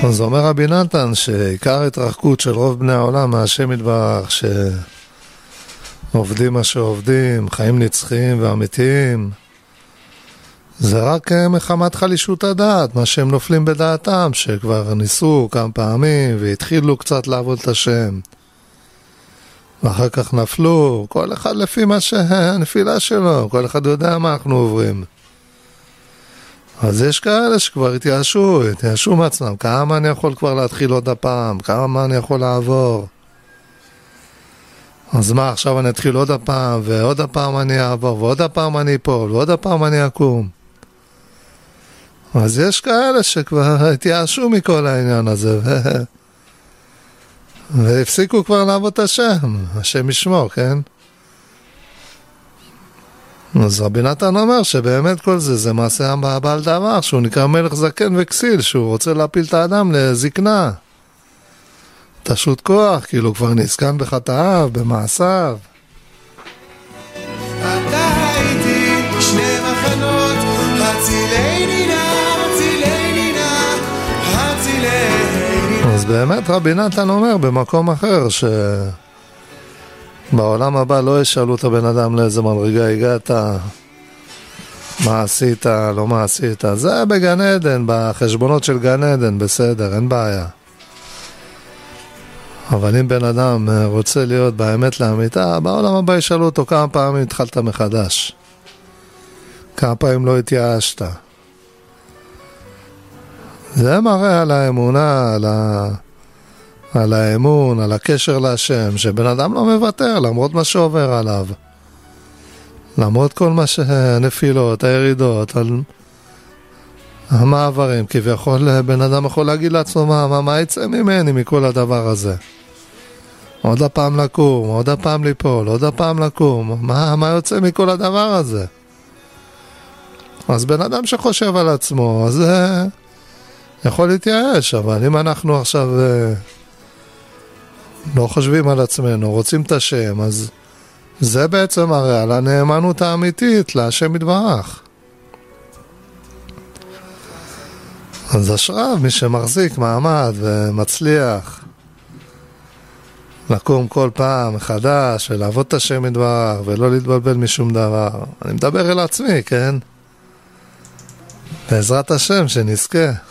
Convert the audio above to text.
אז אומר רבי נתן שעיקר התרחקות של רוב בני העולם מהשם יתברך, שעובדים מה שעובדים, חיים נצחיים ואמיתיים, זה רק מחמת חלישות הדעת, מה שהם נופלים בדעתם, שכבר ניסו כמה פעמים והתחילו קצת לעבוד את השם ואחר כך נפלו, כל אחד לפי מה שהנפילה שלו, כל אחד יודע מה אנחנו עוברים. אז יש כאלה שכבר התייאשו מעצמם, כמה אני יכול כבר להתחיל עוד הפעם, כמה אני יכול לעבור. אז מה, עכשיו אני אתחיל עוד הפעם, ועוד הפעם אני אעבור, ועוד הפעם אני אפול, ועוד הפעם אני אקום. אז יש כאלה שכבר התייאשו מכל העניין הזה, והפסיקו כבר לעבוד את השם, השם ישמור, כן? אז רבי נתן אומר שבאמת כל זה, זה מעשה בעל דבר, שהוא נקרא מלך זקן וכסיל, שהוא רוצה להפיל את האדם לזקנה. תשות כוח, כאילו כבר נסכן בחטאיו, במעשיו. אתה הייתי שני מחנות, הצילני נא, אז באמת רבי נתן אומר במקום אחר בעולם הבא לא ישאלו את הבן אדם לאיזה מדרגה הגעת, מה עשית, לא מה עשית. זה בגן עדן, בחשבונות של גן עדן, בסדר, אין בעיה. אבל אם בן אדם רוצה להיות באמת לאמיתה, בעולם הבא ישאלו אותו כמה פעמים התחלת מחדש, כמה פעמים לא התייאשת. זה מראה על האמונה, על האמון, על הקשר להשם, שבן אדם לא מוותר למרות מה שעובר עליו, למרות כל מה שהנפילות, הירידות, על המעברים. כביכול בן אדם יכול להגיד לעצמו מה יצא ממני מכל הדבר הזה, עוד הפעם לקום, עוד הפעם ליפול, עוד הפעם לקום, מה יוצא מכל הדבר הזה? אז בן אדם שחושב על עצמו, אז יכול להתייאש. אבל אם אנחנו עכשיו לא חושבים על עצמנו, רוצים את השם, אז זה בעצם מראה על הנאמנות האמיתית להשם יתברך. אז אשריו מי שמחזיק מעמד ומצליח לקום כל פעם מחדש ולעבוד את השם יתברך ולא להתבלבל משום דבר. אני מדבר אל עצמי, כן? בעזרת השם שנזכה.